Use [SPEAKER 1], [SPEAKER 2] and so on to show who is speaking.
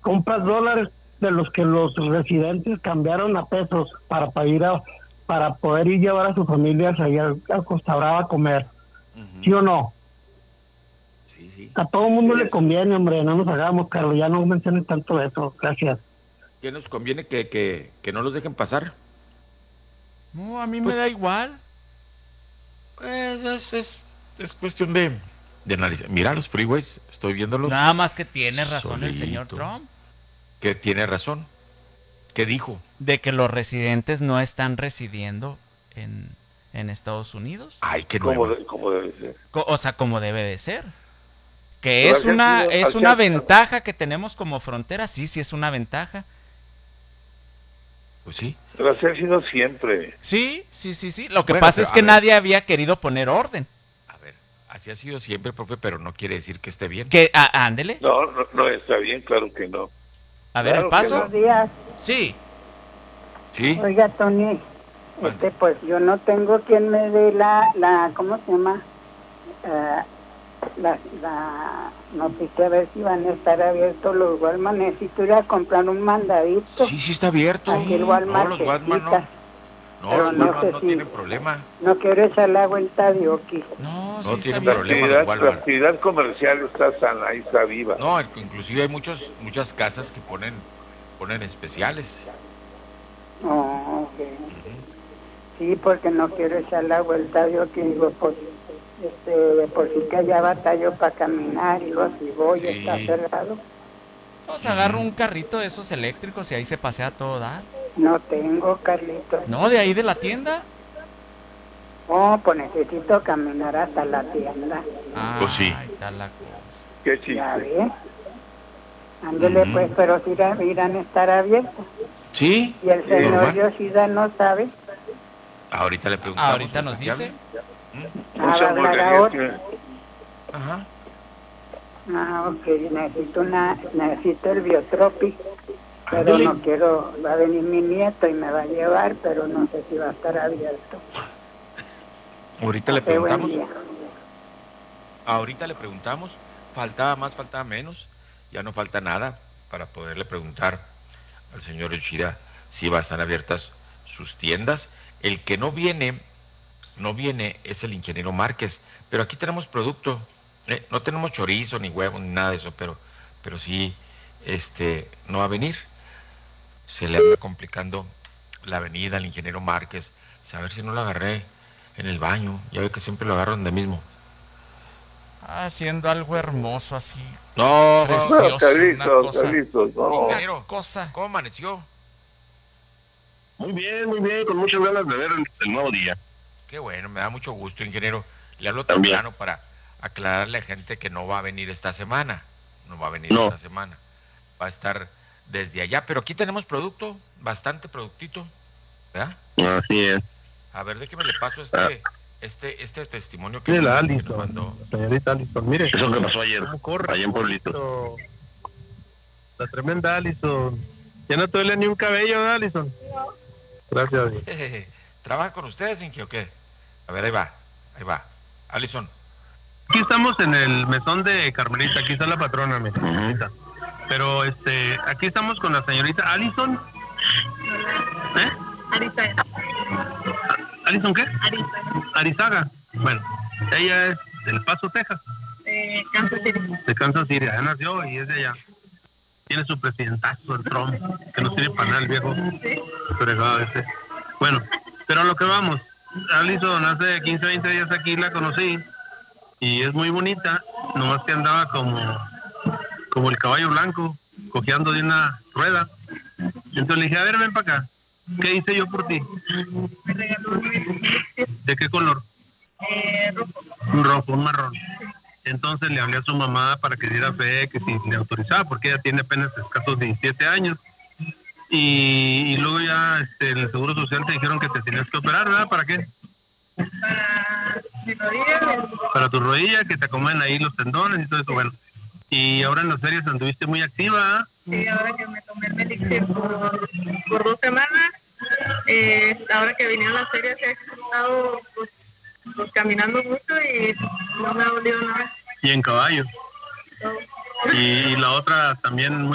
[SPEAKER 1] compras dólares de los que los residentes cambiaron a pesos para poder ir llevar a sus familias allá a Costa Brava a comer. ¿Sí o no?
[SPEAKER 2] Sí, sí.
[SPEAKER 1] A todo el mundo le conviene, hombre, no nos hagamos, Carlos, ya no menciones tanto eso, gracias.
[SPEAKER 2] ¿Qué nos conviene que no los dejen pasar?
[SPEAKER 3] No, a mí me da
[SPEAKER 2] Pues,
[SPEAKER 3] igual.
[SPEAKER 2] es cuestión de analizar. Mira los freeways, estoy viéndolos
[SPEAKER 3] Nada más que tiene razón el señor
[SPEAKER 2] solito.
[SPEAKER 3] Trump.
[SPEAKER 2] Que tiene razón. ¿Qué dijo?
[SPEAKER 3] De que los residentes no están residiendo en Estados Unidos.
[SPEAKER 2] Ay, qué
[SPEAKER 4] ¿Cómo,
[SPEAKER 2] nueva.
[SPEAKER 4] cómo debe ser?
[SPEAKER 3] O sea, como debe de ser. Que
[SPEAKER 4] Pero
[SPEAKER 3] es
[SPEAKER 4] así ha
[SPEAKER 3] una,
[SPEAKER 4] sido-
[SPEAKER 3] es
[SPEAKER 4] así
[SPEAKER 3] una
[SPEAKER 4] ha-
[SPEAKER 3] ventaja que tenemos como frontera. Sí, sí es una ventaja.
[SPEAKER 2] Pues sí.
[SPEAKER 4] Pero así ha sido siempre.
[SPEAKER 3] Sí, sí, sí, sí. Lo que
[SPEAKER 2] Bueno,
[SPEAKER 3] pasa
[SPEAKER 2] pero,
[SPEAKER 3] es
[SPEAKER 2] a
[SPEAKER 3] que
[SPEAKER 2] ver.
[SPEAKER 3] nadie había querido poner orden.
[SPEAKER 2] A ver, así ha sido siempre, profe, pero no quiere decir que esté bien.
[SPEAKER 3] Que, ándele.
[SPEAKER 4] No, no, no está bien, claro que no.
[SPEAKER 3] A ver,
[SPEAKER 4] Claro
[SPEAKER 3] el
[SPEAKER 4] que
[SPEAKER 3] paso.
[SPEAKER 5] Buenos días.
[SPEAKER 3] Sí.
[SPEAKER 2] ¿Sí?
[SPEAKER 5] Oiga, Tony, pues yo no tengo quien me dé ¿cómo se llama? La noticia, a ver si van a estar abiertos los Walmart. Necesito ir a comprar un mandadito.
[SPEAKER 2] Sí, sí está abierto.
[SPEAKER 5] Aquí el Walmart
[SPEAKER 2] No, los Walmart no.
[SPEAKER 5] cerquita.
[SPEAKER 2] No,
[SPEAKER 5] Pero
[SPEAKER 2] los
[SPEAKER 5] no
[SPEAKER 2] Walmart
[SPEAKER 5] sé
[SPEAKER 2] no
[SPEAKER 5] si-
[SPEAKER 2] tienen problema.
[SPEAKER 5] No quiero echar la vuelta de Oki.
[SPEAKER 3] No, sí
[SPEAKER 2] No
[SPEAKER 3] está
[SPEAKER 2] tiene
[SPEAKER 3] bien.
[SPEAKER 2] problema.
[SPEAKER 4] La
[SPEAKER 2] Walmart.
[SPEAKER 4] actividad comercial está sana y está viva.
[SPEAKER 2] No, inclusive hay muchas casas que ponen especiales.
[SPEAKER 5] Oh, ok. Sí, porque no quiero echar la vuelta de Oki. Digo, pues, de por sí que ya batallo para caminar y luego si voy
[SPEAKER 2] Sí.
[SPEAKER 5] está cerrado.
[SPEAKER 3] Pues agarro un carrito de esos eléctricos y ahí se pasea a todo dar.
[SPEAKER 5] No tengo, Carlitos.
[SPEAKER 3] No, de ahí de la tienda.
[SPEAKER 5] Oh, pues necesito caminar hasta la tienda.
[SPEAKER 2] Pues sí.
[SPEAKER 3] Ahí está la cosa.
[SPEAKER 4] Qué
[SPEAKER 5] Ya
[SPEAKER 4] chiste.
[SPEAKER 5] ve. Ándele
[SPEAKER 2] Ujú.
[SPEAKER 5] pues, pero si irán a estar abiertos.
[SPEAKER 2] ¿Sí?
[SPEAKER 5] Y el señor
[SPEAKER 2] Normal.
[SPEAKER 5] Yoshida no sabe.
[SPEAKER 2] Ahorita le preguntamos.
[SPEAKER 3] Ahorita nos
[SPEAKER 2] ¿qué
[SPEAKER 3] dice.
[SPEAKER 5] Va a
[SPEAKER 4] Mucha
[SPEAKER 5] hablar
[SPEAKER 4] hamburguería
[SPEAKER 5] ahora.
[SPEAKER 4] tiene.
[SPEAKER 2] Ajá.
[SPEAKER 5] Ok, necesito el Biotropic. Pero
[SPEAKER 2] Ándele.
[SPEAKER 5] no quiero, va a venir mi nieto y me va a llevar, pero no sé si va a estar abierto.
[SPEAKER 2] Ahorita le
[SPEAKER 5] Qué buen
[SPEAKER 2] preguntamos.
[SPEAKER 5] día.
[SPEAKER 2] Ahorita le preguntamos. Faltaba más, faltaba menos. Ya no falta nada para poderle preguntar al señor Yoshida si va a estar abiertas sus tiendas. El que no viene es el ingeniero Márquez. Pero aquí tenemos producto. No tenemos chorizo, ni huevo, ni nada de eso, pero sí, no va a venir. Se le anda complicando la avenida al ingeniero Márquez. A ver si no lo agarré en el baño. Ya ve que siempre lo agarro donde mismo.
[SPEAKER 3] Haciendo algo hermoso así.
[SPEAKER 2] No,
[SPEAKER 3] Precioso.
[SPEAKER 4] Carlitos, no.
[SPEAKER 2] ingeniero,
[SPEAKER 3] Cosa.
[SPEAKER 2] ¿cómo amaneció?
[SPEAKER 6] Muy bien, con muchas ganas de ver el nuevo día.
[SPEAKER 2] Qué bueno, me da mucho gusto, ingeniero. Le hablo
[SPEAKER 6] También.
[SPEAKER 2] temprano para aclararle a gente que no va a venir esta semana. No va a venir
[SPEAKER 6] No.
[SPEAKER 2] esta semana. Va a estar desde allá. Pero aquí tenemos producto, bastante productito. ¿Verdad?
[SPEAKER 6] Así es.
[SPEAKER 2] A ver, déjeme le paso este testimonio que,
[SPEAKER 6] Mire la
[SPEAKER 2] que nos
[SPEAKER 6] Alison,
[SPEAKER 2] mandó.
[SPEAKER 6] señorita Alison, mire. Eso que pasó ayer, allá en Pueblito. La tremenda Alison. Ya no te duele ni un cabello, ¿verdad, Alison? Gracias a Dios.
[SPEAKER 2] ¿Trabaja con ustedes, Inge, o qué? A ver, ahí va. Alison.
[SPEAKER 6] Aquí estamos en el mesón de Carmelita, aquí está la patrona, mi señorita. Pero aquí estamos con la señorita Alison. ¿Eh?
[SPEAKER 7] Arizaga.
[SPEAKER 6] ¿Alison qué?
[SPEAKER 7] Arizaga.
[SPEAKER 6] Arizaga. Bueno, ella es del Paso, Texas.
[SPEAKER 7] Kansas City.
[SPEAKER 6] De Kansas City, allá nació y es de allá. Tiene su presidentazo, el Trump, que no tiene para nada el viejo. Fregado ese. Bueno, pero a lo que vamos. Alison hace 15, 20 días aquí la conocí y es muy bonita, nomás que andaba como el caballo blanco, cojeando de una rueda. Entonces le dije, a ver, ven para acá. ¿Qué hice yo por ti?
[SPEAKER 7] Me regaló un lipstick,
[SPEAKER 6] ¿De qué color?
[SPEAKER 7] rojo.
[SPEAKER 6] Un rojo, un marrón. Entonces le hablé a su mamá para que diera fe, que si le autorizaba, porque ella tiene apenas escasos 17 años. Y luego ya en el Seguro Social te dijeron que te tenías que operar, ¿verdad? ¿Para qué?
[SPEAKER 7] Para mi rodilla.
[SPEAKER 6] Para tu rodilla, que te acomoden ahí los tendones y todo eso, bueno. Y ahora en las ferias anduviste muy activa, ¿eh?
[SPEAKER 7] Sí, ahora que me tomé el Medicare por 2 semanas, ahora que vinieron las ferias he estado pues caminando mucho y no me ha dolido nada.
[SPEAKER 6] Y en caballo. Y la otra también muy